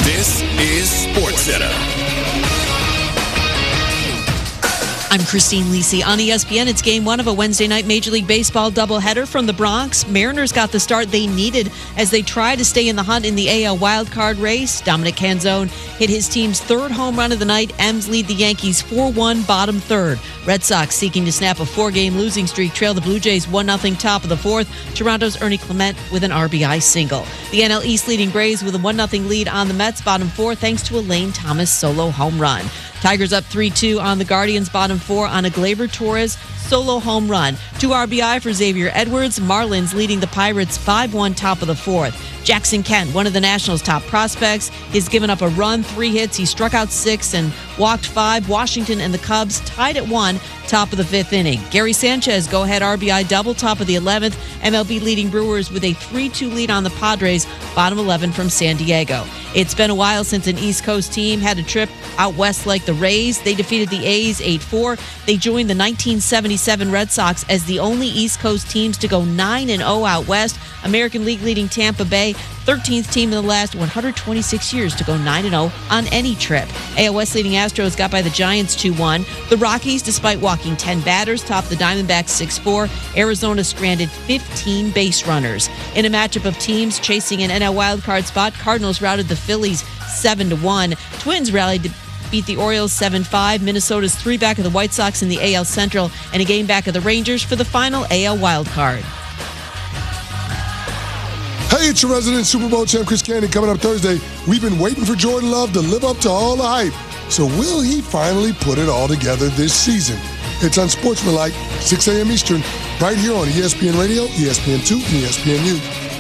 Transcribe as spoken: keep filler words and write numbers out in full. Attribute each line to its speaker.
Speaker 1: This is SportsCenter.
Speaker 2: I'm Christine Lisi on E S P N. It's game one of a Wednesday night Major League Baseball doubleheader from the Bronx. Mariners got the start they needed as they try to stay in the hunt in the A L wildcard race. Dominic Canzone hit his team's third home run of the night. M's lead the Yankees four one bottom third. Red Sox seeking to snap a four-game losing streak trail the Blue Jays one nothing top of the fourth. Toronto's Ernie Clement with an R B I single. The N L East leading Braves with a one nothing lead on the Mets bottom four thanks to a Lane Thomas solo home run. Tigers up three two on the Guardians bottom four on a Gleyber Torres solo home run. Two R B I for Xavier Edwards. Marlins leading the Pirates five one top of the fourth. Jackson Kent, one of the Nationals' top prospects, has given up a run, three hits. He struck out six and walked five. Washington and the Cubs tied at one, top of the fifth inning. Gary Sanchez, go-ahead R B I double, top of the eleventh. M L B leading Brewers with a three two lead on the Padres, bottom eleven from San Diego. It's been a while since an East Coast team had a trip out west like the Rays. They defeated the A's eight four. They joined the nineteen seventy-seven Red Sox as the only East Coast teams to go nine and oh out west. American League leading Tampa Bay, thirteenth team in the last one hundred twenty-six years to go nine and oh on any trip. A L West leading Astros got by the Giants two one. The Rockies, despite walking ten batters, topped the Diamondbacks six four. Arizona stranded fifteen base runners. In a matchup of teams chasing an N L wildcard spot, Cardinals routed the Phillies seven to one. Twins rallied to beat the Orioles seven five. Minnesota's three back of the White Sox in the A L Central and a game back of the Rangers for the final A L wildcard.
Speaker 3: Hey, it's your resident Super Bowl champ, Chris Candy, coming up Thursday. We've been waiting for Jordan Love to live up to all the hype. So will he finally put it all together this season? It's Unsportsmanlike, six a.m. Eastern, right here on E S P N Radio, E S P N two, and E S N U.